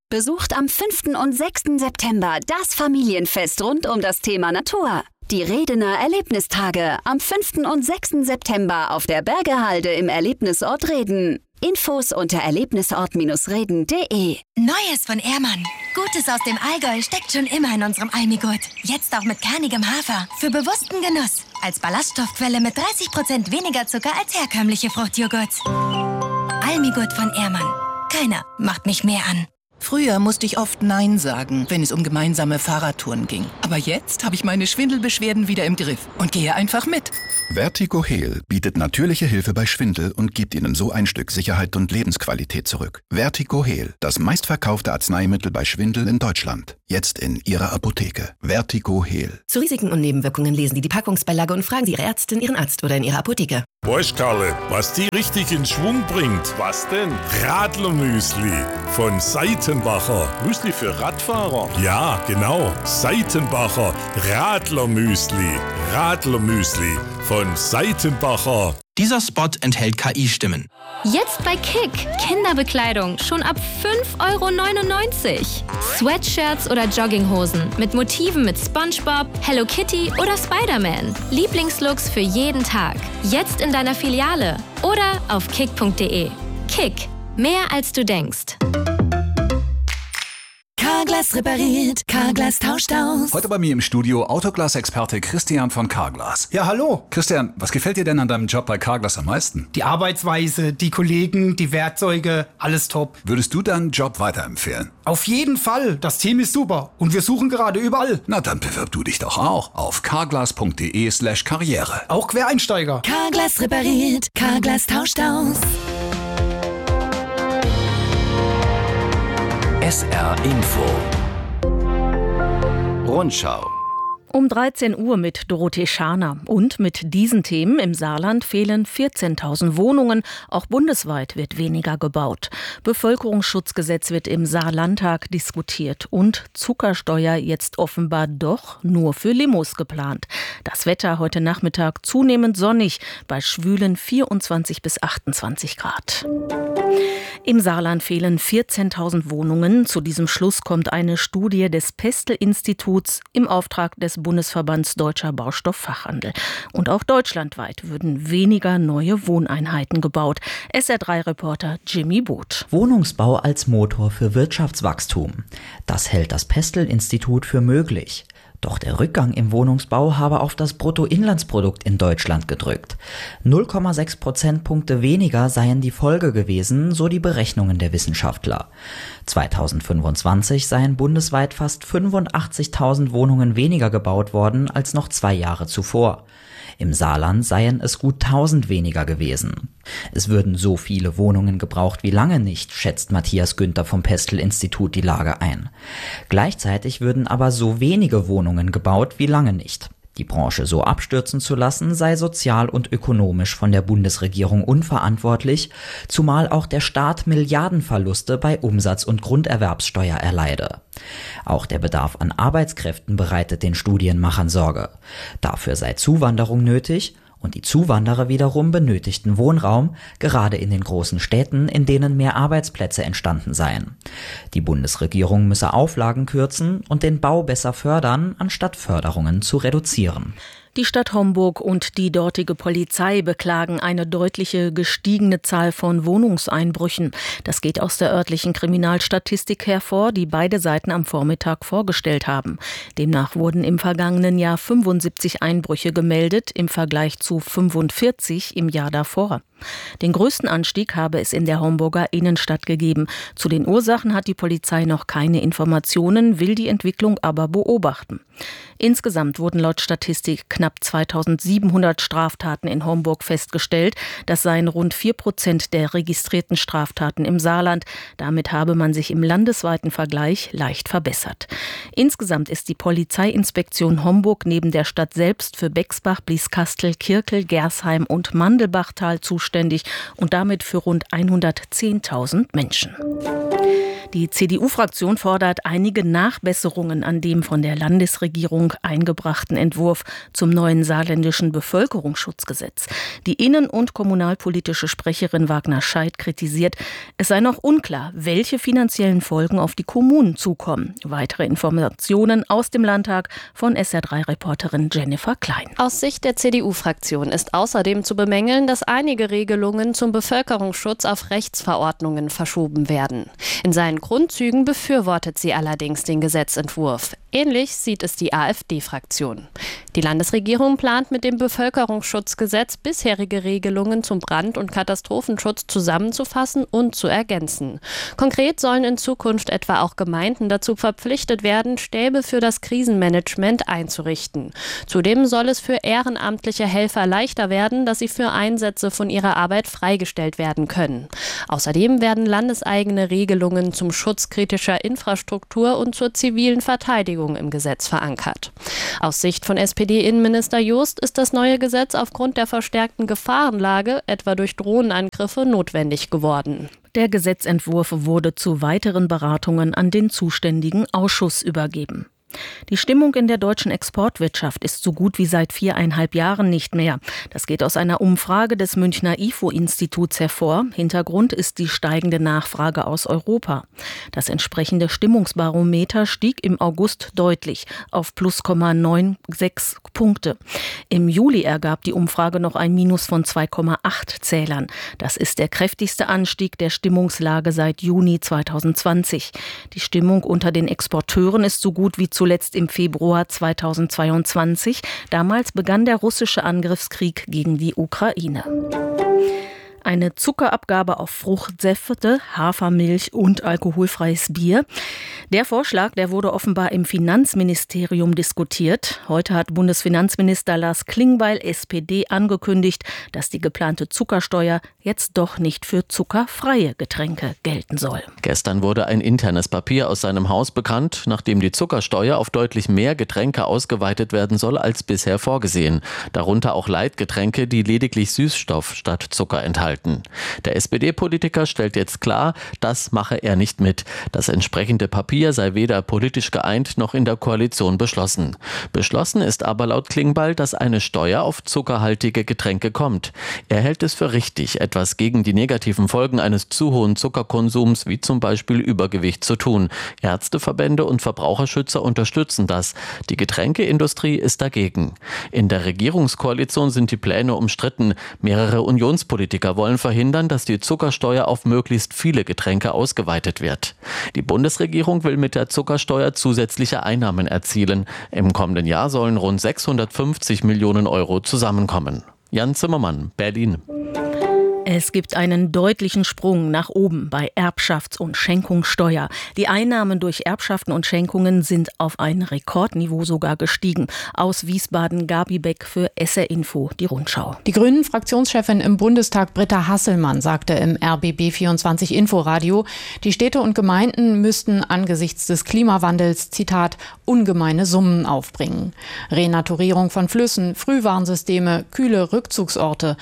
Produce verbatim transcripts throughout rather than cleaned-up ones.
besucht am fünften und sechsten September das Familienfest rund um das Thema Natur. Die Redener Erlebnistage am fünften und sechsten September auf der Bergehalde im Erlebnisort Reden. Infos unter erlebnisort reden punkt de. Neues von Ehrmann. Gutes aus dem Allgäu steckt schon immer in unserem Almigurt. Jetzt auch mit kernigem Hafer. Für bewussten Genuss. Als Ballaststoffquelle mit dreißig Prozent weniger Zucker als herkömmliche Fruchtjoghurts. Almigurt von Ehrmann. Keiner macht mich mehr an. Früher musste ich oft Nein sagen, wenn es um gemeinsame Fahrradtouren ging. Aber jetzt habe ich meine Schwindelbeschwerden wieder im Griff und gehe einfach mit. Vertigo Heal bietet natürliche Hilfe bei Schwindel und gibt Ihnen so ein Stück Sicherheit und Lebensqualität zurück. Vertigo Heal, das meistverkaufte Arzneimittel bei Schwindel in Deutschland. Jetzt in Ihrer Apotheke. Vertigo Heal. Zu Risiken und Nebenwirkungen lesen Sie die Packungsbeilage und fragen Sie Ihre Ärztin, Ihren Arzt oder in Ihrer Apotheke. Weißt Karle, was die richtig in Schwung bringt? Was denn? Radlermüsli von Seitenbacher. Müsli für Radfahrer? Ja, genau. Seitenbacher Radlermüsli. Radlermüsli von Seitenbacher. Dieser Spot enthält K I-Stimmen. Jetzt bei Kick. Kinderbekleidung schon ab fünf Euro neunundneunzig. Sweatshirts oder Jogginghosen mit Motiven mit SpongeBob, Hello Kitty oder Spider-Man. Lieblingslooks für jeden Tag. Jetzt in deiner Filiale oder auf kick punkt de. Kick. Mehr als du denkst. Carglass repariert, Carglass tauscht aus. Heute bei mir im Studio Autoglas-Experte Christian von Carglass. Ja, hallo. Christian, was gefällt dir denn an deinem Job bei Carglass am meisten? Die Arbeitsweise, die Kollegen, die Werkzeuge, alles top. Würdest du deinen Job weiterempfehlen? Auf jeden Fall. Das Team ist super und wir suchen gerade überall. Na, dann bewirb du dich doch auch auf carglass punkt de slash karriere. Auch Quereinsteiger. Carglass repariert, Carglass tauscht aus. S R Info. Rundschau. Um dreizehn Uhr mit Dorothee Scharner. Und mit diesen Themen: Im Saarland fehlen vierzehntausend Wohnungen. Auch bundesweit wird weniger gebaut. Bevölkerungsschutzgesetz wird im Saarlandtag diskutiert. Und Zuckersteuer jetzt offenbar doch nur für Limos geplant. Das Wetter heute Nachmittag zunehmend sonnig bei schwülen vierundzwanzig bis achtundzwanzig Grad. Im Saarland fehlen vierzehntausend Wohnungen. Zu diesem Schluss kommt eine Studie des Pestel-Instituts im Auftrag des Bundesverbands Deutscher Baustofffachhandel. Und auch deutschlandweit würden weniger neue Wohneinheiten gebaut. S R drei Reporter Jimmy Boot. Wohnungsbau als Motor für Wirtschaftswachstum. Das hält das Pestel-Institut für möglich. Doch der Rückgang im Wohnungsbau habe auf das Bruttoinlandsprodukt in Deutschland gedrückt. null Komma sechs Prozentpunkte weniger seien die Folge gewesen, so die Berechnungen der Wissenschaftler. zweitausendfünfundzwanzig seien bundesweit fast fünfundachtzigtausend Wohnungen weniger gebaut worden als noch zwei Jahre zuvor. Im Saarland seien es gut tausend weniger gewesen. Es würden so viele Wohnungen gebraucht wie lange nicht, schätzt Matthias Günther vom Pestel-Institut die Lage ein. Gleichzeitig würden aber so wenige Wohnungen gebaut wie lange nicht. Die Branche so abstürzen zu lassen, sei sozial und ökonomisch von der Bundesregierung unverantwortlich, zumal auch der Staat Milliardenverluste bei Umsatz- und Grunderwerbssteuer erleide. Auch der Bedarf an Arbeitskräften bereitet den Studienmachern Sorge. Dafür sei Zuwanderung nötig und die Zuwanderer wiederum benötigten Wohnraum, gerade in den großen Städten, in denen mehr Arbeitsplätze entstanden seien. Die Bundesregierung müsse Auflagen kürzen und den Bau besser fördern, anstatt Förderungen zu reduzieren. Die Stadt Homburg und die dortige Polizei beklagen eine deutliche gestiegene Zahl von Wohnungseinbrüchen. Das geht aus der örtlichen Kriminalstatistik hervor, die beide Seiten am Vormittag vorgestellt haben. Demnach wurden im vergangenen Jahr fünfundsiebzig Einbrüche gemeldet, im Vergleich zu fünfundvierzig im Jahr davor. Den größten Anstieg habe es in der Homburger Innenstadt gegeben. Zu den Ursachen hat die Polizei noch keine Informationen, will die Entwicklung aber beobachten. Insgesamt wurden laut Statistik knapp zweitausendsiebenhundert Straftaten in Homburg festgestellt. Das seien rund vier Prozent der registrierten Straftaten im Saarland. Damit habe man sich im landesweiten Vergleich leicht verbessert. Insgesamt ist die Polizeiinspektion Homburg neben der Stadt selbst für Bexbach, Blieskastel, Kirkel, Gersheim und Mandelbachtal zuständig und damit für rund hundertzehntausend Menschen. Die C D U-Fraktion fordert einige Nachbesserungen an dem von der Landesregierung eingebrachten Entwurf zum neuen saarländischen Bevölkerungsschutzgesetz. Die innen- und kommunalpolitische Sprecherin Wagner Scheidt kritisiert, es sei noch unklar, welche finanziellen Folgen auf die Kommunen zukommen. Weitere Informationen aus dem Landtag von S R drei Reporterin Jennifer Klein. Aus Sicht der C D U-Fraktion ist außerdem zu bemängeln, dass einige Regelungen zum Bevölkerungsschutz auf Rechtsverordnungen verschoben werden. In seinen Grundzügen befürwortet sie allerdings den Gesetzentwurf. Ähnlich sieht es die AfD-Fraktion. Die Landesregierung plant mit dem Bevölkerungsschutzgesetz bisherige Regelungen zum Brand- und Katastrophenschutz zusammenzufassen und zu ergänzen. Konkret sollen in Zukunft etwa auch Gemeinden dazu verpflichtet werden, Stäbe für das Krisenmanagement einzurichten. Zudem soll es für ehrenamtliche Helfer leichter werden, dass sie für Einsätze von ihrer Arbeit freigestellt werden können. Außerdem werden landeseigene Regelungen zum Schutz kritischer Infrastruktur und zur zivilen Verteidigung im Gesetz verankert. Aus Sicht von S P D-Innenminister Jost ist das neue Gesetz aufgrund der verstärkten Gefahrenlage, etwa durch Drohnenangriffe, notwendig geworden. Der Gesetzentwurf wurde zu weiteren Beratungen an den zuständigen Ausschuss übergeben. Die Stimmung in der deutschen Exportwirtschaft ist so gut wie seit viereinhalb Jahren nicht mehr. Das geht aus einer Umfrage des Münchner I F O-Instituts hervor. Hintergrund ist die steigende Nachfrage aus Europa. Das entsprechende Stimmungsbarometer stieg im August deutlich auf plus Komma sechsundneunzig Punkte. Im Juli ergab die Umfrage noch ein Minus von zwei Komma acht Zählern. Das ist der kräftigste Anstieg der Stimmungslage seit Juni zweitausendzwanzig. Die Stimmung unter den Exporteuren ist so gut wie zuletzt im Februar zweitausendzweiundzwanzig. Damals begann der russische Angriffskrieg gegen die Ukraine. Eine Zuckerabgabe auf Fruchtsäfte, Hafermilch und alkoholfreies Bier. Der Vorschlag, der wurde offenbar im Finanzministerium diskutiert. Heute hat Bundesfinanzminister Lars Klingbeil, S P D, angekündigt, dass die geplante Zuckersteuer jetzt doch nicht für zuckerfreie Getränke gelten soll. Gestern wurde ein internes Papier aus seinem Haus bekannt, nachdem die Zuckersteuer auf deutlich mehr Getränke ausgeweitet werden soll als bisher vorgesehen. Darunter auch Leitgetränke, die lediglich Süßstoff statt Zucker enthalten. Der S P D-Politiker stellt jetzt klar, das mache er nicht mit. Das entsprechende Papier sei weder politisch geeint noch in der Koalition beschlossen. Beschlossen ist aber laut Klingbeil, dass eine Steuer auf zuckerhaltige Getränke kommt. Er hält es für richtig, etwas gegen die negativen Folgen eines zu hohen Zuckerkonsums, wie zum Beispiel Übergewicht, zu tun. Ärzteverbände und Verbraucherschützer unterstützen das. Die Getränkeindustrie ist dagegen. In der Regierungskoalition sind die Pläne umstritten. Mehrere Unionspolitiker wollen verhindern, dass die Zuckersteuer auf möglichst viele Getränke ausgeweitet wird. Die Bundesregierung will mit der Zuckersteuer zusätzliche Einnahmen erzielen. Im kommenden Jahr sollen rund sechshundertfünfzig Millionen Euro zusammenkommen. Jan Zimmermann, Berlin. Es gibt einen deutlichen Sprung nach oben bei Erbschafts- und Schenkungssteuer. Die Einnahmen durch Erbschaften und Schenkungen sind auf ein Rekordniveau sogar gestiegen. Aus Wiesbaden Gabi Beck für S R Info, die Rundschau. Die Grünen-Fraktionschefin im Bundestag Britta Hasselmann sagte im R B B vierundzwanzig Inforadio, die Städte und Gemeinden müssten angesichts des Klimawandels, Zitat, ungemeine Summen aufbringen. Renaturierung von Flüssen, Frühwarnsysteme, kühle Rückzugsorte.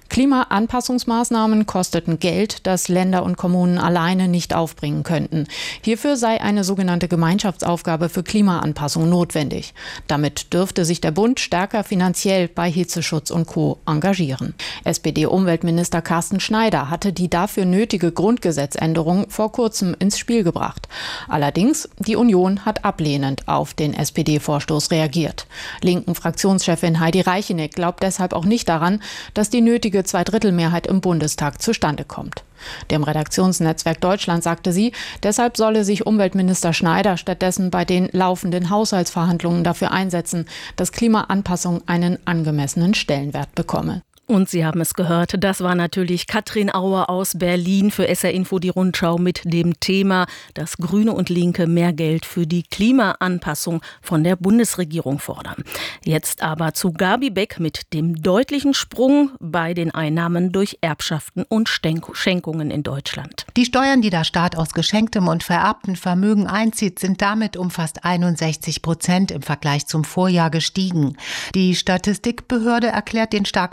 Klimaanpassungsmaßnahmen kosteten Geld, das Länder und Kommunen alleine nicht aufbringen könnten. Hierfür sei eine sogenannte Gemeinschaftsaufgabe für Klimaanpassung notwendig. Damit dürfte sich der Bund stärker finanziell bei Hitzeschutz und Co. engagieren. S P D-Umweltminister Carsten Schneider hatte die dafür nötige Grundgesetzänderung vor kurzem ins Spiel gebracht. Allerdings, die Union hat ablehnend auf den S P D-Vorstoß reagiert. Linken Fraktionschefin Heidi Reicheneck glaubt deshalb auch nicht daran, dass die nötige Zweidrittelmehrheit im Bundestag zustande kommt. Dem Redaktionsnetzwerk Deutschland sagte sie, deshalb solle sich Umweltminister Schneider stattdessen bei den laufenden Haushaltsverhandlungen dafür einsetzen, dass Klimaanpassung einen angemessenen Stellenwert bekomme. Und Sie haben es gehört, das war natürlich Katrin Auer aus Berlin für S R Info die Rundschau mit dem Thema, dass Grüne und Linke mehr Geld für die Klimaanpassung von der Bundesregierung fordern. Jetzt aber zu Gabi Beck mit dem deutlichen Sprung bei den Einnahmen durch Erbschaften und Schenkungen in Deutschland. Die Steuern, die der Staat aus geschenktem und vererbtem Vermögen einzieht, sind damit um fast einundsechzig Prozent im Vergleich zum Vorjahr gestiegen. Die Statistikbehörde erklärt den starken Anstieg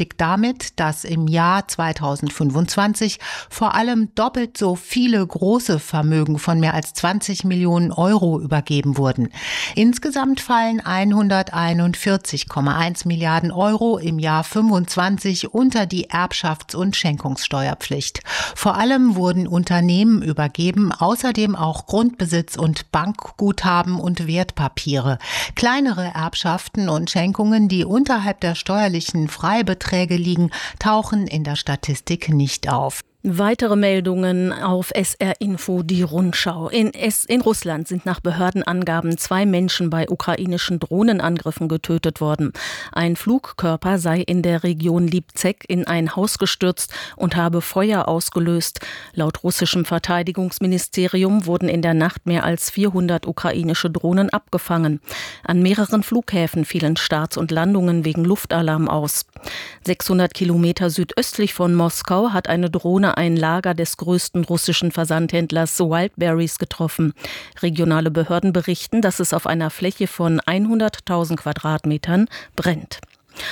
Anstieg damit, dass im Jahr zweitausendfünfundzwanzig vor allem doppelt so viele große Vermögen von mehr als zwanzig Millionen Euro übergeben wurden. Insgesamt fallen hunderteinundvierzig Komma eins Milliarden Euro im Jahr fünfundzwanzig unter die Erbschafts- und Schenkungssteuerpflicht. Vor allem wurden Unternehmen übergeben, außerdem auch Grundbesitz und Bankguthaben und Wertpapiere. Kleinere Erbschaften und Schenkungen, die unterhalb der steuerlichen Freibeträge liegen, tauchen in der Statistik nicht auf. Weitere Meldungen auf S R Info, die Rundschau. In, S- in Russland sind nach Behördenangaben zwei Menschen bei ukrainischen Drohnenangriffen getötet worden. Ein Flugkörper sei in der Region Lipzek in ein Haus gestürzt und habe Feuer ausgelöst. Laut russischem Verteidigungsministerium wurden in der Nacht mehr als vierhundert ukrainische Drohnen abgefangen. An mehreren Flughäfen fielen Starts und Landungen wegen Luftalarm aus. sechshundert Kilometer südöstlich von Moskau hat eine Drohne ein Lager des größten russischen Versandhändlers Wildberries getroffen. Regionale Behörden berichten, dass es auf einer Fläche von hunderttausend Quadratmetern brennt.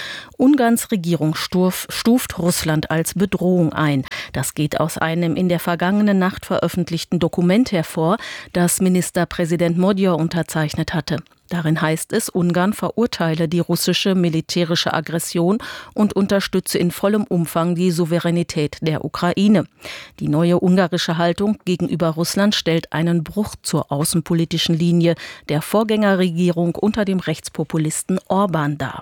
Ungarns Regierung stuft Russland als Bedrohung ein. Das geht aus einem in der vergangenen Nacht veröffentlichten Dokument hervor, das Ministerpräsident Magyar unterzeichnet hatte. Darin heißt es, Ungarn verurteile die russische militärische Aggression und unterstütze in vollem Umfang die Souveränität der Ukraine. Die neue ungarische Haltung gegenüber Russland stellt einen Bruch zur außenpolitischen Linie der Vorgängerregierung unter dem Rechtspopulisten Orban dar.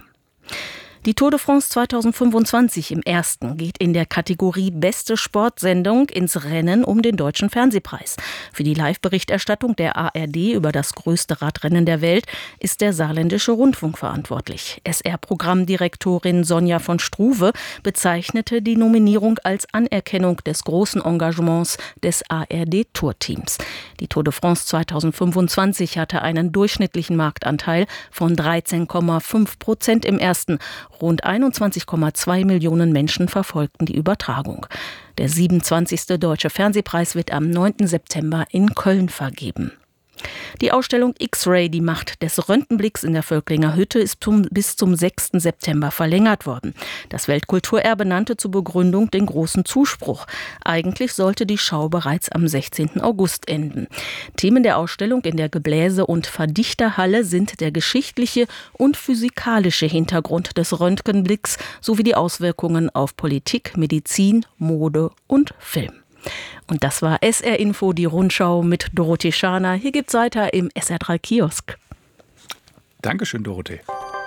Die Tour de France zweitausendfünfundzwanzig im ersten geht in der Kategorie Beste Sportsendung ins Rennen um den Deutschen Fernsehpreis. Für die Live-Berichterstattung der A R D über das größte Radrennen der Welt ist der Saarländische Rundfunk verantwortlich. S R-Programmdirektorin Sonja von Struve bezeichnete die Nominierung als Anerkennung des großen Engagements des A R D-Tourteams. Die Tour de France zweitausendfünfundzwanzig hatte einen durchschnittlichen Marktanteil von dreizehn Komma fünf Prozent im ersten. Rund einundzwanzig Komma zwei Millionen Menschen verfolgten die Übertragung. Der siebenundzwanzigste Deutsche Fernsehpreis wird am neunten September in Köln vergeben. Die Ausstellung X-Ray, die Macht des Röntgenblicks in der Völklinger Hütte, ist zum, bis zum sechsten September verlängert worden. Das Weltkulturerbe nannte zur Begründung den großen Zuspruch. Eigentlich sollte die Schau bereits am sechzehnten August enden. Themen der Ausstellung in der Gebläse- und Verdichterhalle sind der geschichtliche und physikalische Hintergrund des Röntgenblicks sowie die Auswirkungen auf Politik, Medizin, Mode und Film. Und das war S R Info, die Rundschau mit Dorothee Schaner. Hier gibt's weiter im S R drei Kiosk. Dankeschön, Dorothee.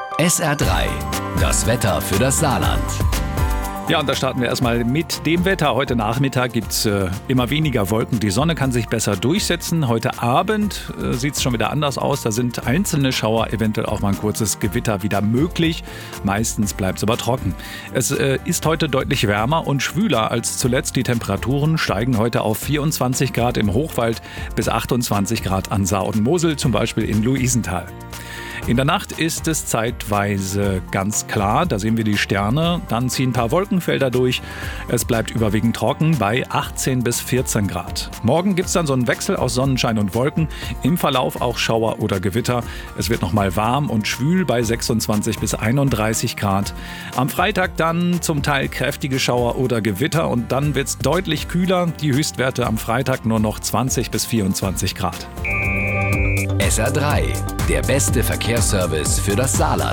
S R drei, das Wetter für das Saarland. Ja, und da starten wir erstmal mit dem Wetter. Heute Nachmittag gibt es äh, immer weniger Wolken. Die Sonne kann sich besser durchsetzen. Heute Abend äh, sieht es schon wieder anders aus. Da sind einzelne Schauer, eventuell auch mal ein kurzes Gewitter wieder möglich. Meistens bleibt es aber trocken. Es äh, ist heute deutlich wärmer und schwüler als zuletzt. Die Temperaturen steigen heute auf vierundzwanzig Grad im Hochwald bis achtundzwanzig Grad an Saar und Mosel, zum Beispiel in Luisenthal. In der Nacht ist es zeitweise ganz klar, da sehen wir die Sterne, dann ziehen ein paar Wolkenfelder durch. Es bleibt überwiegend trocken bei achtzehn bis vierzehn Grad. Morgen gibt es dann so einen Wechsel aus Sonnenschein und Wolken, im Verlauf auch Schauer oder Gewitter. Es wird nochmal warm und schwül bei sechsundzwanzig bis einunddreißig Grad. Am Freitag dann zum Teil kräftige Schauer oder Gewitter und dann wird es deutlich kühler. Die Höchstwerte am Freitag nur noch zwanzig bis vierundzwanzig Grad. S R drei, der beste Verkehrsservice für das Saarland.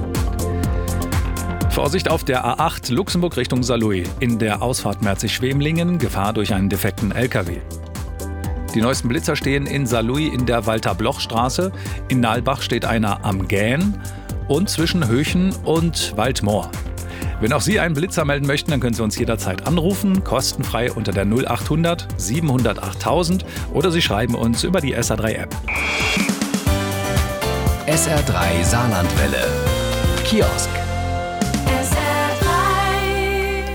Vorsicht auf der A acht Luxemburg Richtung Saarlouis. In der Ausfahrt Merzig-Schwemlingen Gefahr durch einen defekten L K W. Die neuesten Blitzer stehen in Saarlouis in der Walter-Bloch-Straße. In Nalbach steht einer am Gähn und zwischen Höchen und Waldmoor. Wenn auch Sie einen Blitzer melden möchten, dann können Sie uns jederzeit anrufen, kostenfrei unter der null achthundert siebenhundertacht tausend oder Sie schreiben uns über die S R drei App. S R drei Saarlandwelle. Kiosk. S R drei.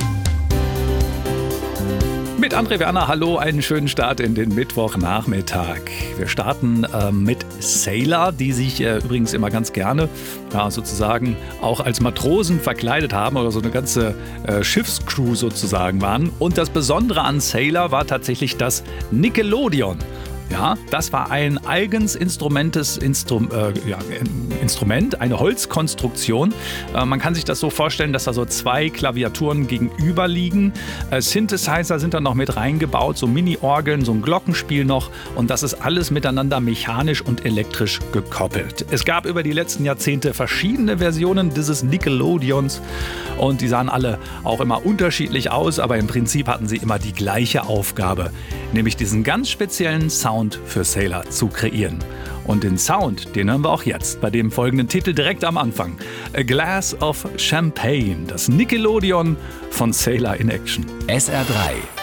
Mit André Werner, hallo, einen schönen Start in den Mittwochnachmittag. Wir starten äh, mit Sailor, die sich äh, übrigens immer ganz gerne ja, sozusagen auch als Matrosen verkleidet haben oder so eine ganze äh, Schiffscrew sozusagen waren. Und das Besondere an Sailor war tatsächlich das Nickelodeon. Ja, das war ein eigens instrumentes Instrum, äh, ja, Instrument, eine Holzkonstruktion. Äh, man kann sich das so vorstellen, dass da so zwei Klaviaturen gegenüber liegen. Äh, Synthesizer sind da noch mit reingebaut, so Mini-Orgeln, so ein Glockenspiel noch. Und das ist alles miteinander mechanisch und elektrisch gekoppelt. Es gab über die letzten Jahrzehnte verschiedene Versionen dieses Nickelodeons. Und die sahen alle auch immer unterschiedlich aus, aber im Prinzip hatten sie immer die gleiche Aufgabe, nämlich diesen ganz speziellen Sound für Sailor zu kreieren. Und den Sound, den hören wir auch jetzt bei dem folgenden Titel direkt am Anfang. A Glass of Champagne, das Nickelodeon von Sailor in Action. S R drei,